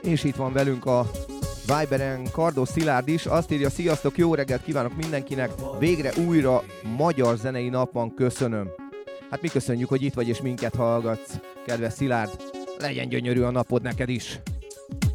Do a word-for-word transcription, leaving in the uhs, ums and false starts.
És itt van velünk a Viberen Kardos Szilárd is, azt írja: sziasztok, jó reggelt kívánok mindenkinek, végre újra magyar zenei nap van, köszönöm. Hát mi köszönjük, hogy itt vagy és minket hallgatsz, kedves Szilárd, legyen gyönyörű a napod neked is.